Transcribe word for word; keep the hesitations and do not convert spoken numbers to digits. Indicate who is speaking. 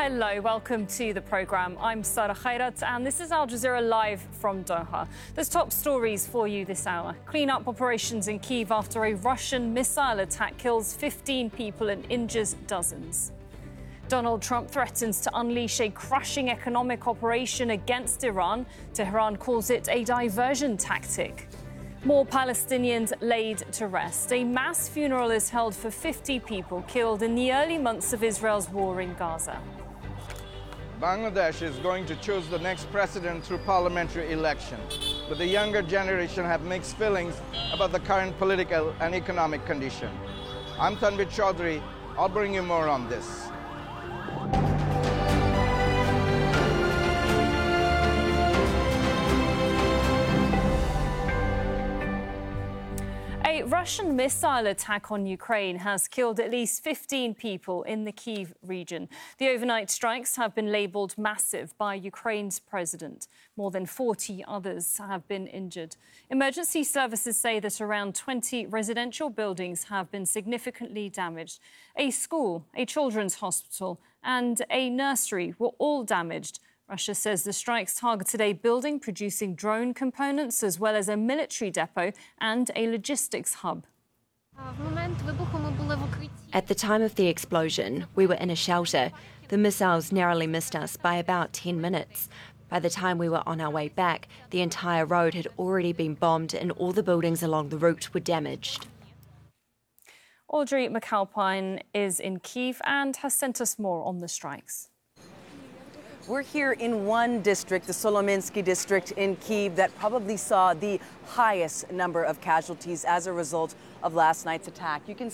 Speaker 1: Hello, welcome to the programme. I'm Sarah Khairat and this is Al Jazeera Live from Doha. There's top stories for you this hour. Clean-up operations in Kyiv after a Russian missile attack kills fifteen people and injures dozens. Donald Trump threatens to unleash a crushing economic operation against Iran. Tehran calls it a diversion tactic. More Palestinians laid to rest. A mass funeral is held for fifty people killed in the early months of Israel's war in Gaza.
Speaker 2: Bangladesh is going to choose the next president through parliamentary election, but the younger generation have mixed feelings about the current political and economic condition. I'm Tanvir Chaudhary. I'll bring you more on this.
Speaker 1: A Russian missile attack on Ukraine has killed at least fifteen people in the Kyiv region. The overnight strikes have been labelled massive by Ukraine's president. More than forty others have been injured. Emergency services say that around twenty residential buildings have been significantly damaged. A school, a children's hospital and a nursery were all damaged. Russia says the strikes targeted a building producing drone components as well as a military depot and a logistics hub.
Speaker 3: At the time of the explosion, we were in a shelter. The missiles narrowly missed us by about ten minutes. By the time we were on our way back, the entire road had already been bombed and all the buildings along the route were damaged.
Speaker 1: Audrey McAlpine is in Kyiv and has sent us more on the strikes.
Speaker 4: We're here in one district, the Solomensky district in Kyiv, that probably saw the highest number of casualties as a result of last night's attack. You can